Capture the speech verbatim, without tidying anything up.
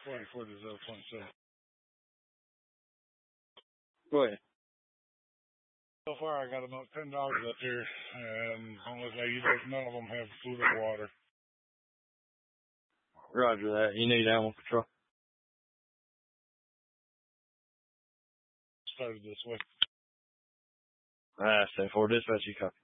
forty foot is zero point seven. Go ahead. So far, I got about ten dogs up here, and unless I use it, none of them have food or water. Roger that. You need animal control. Started this way. Ah, ten four dispatch, you copy.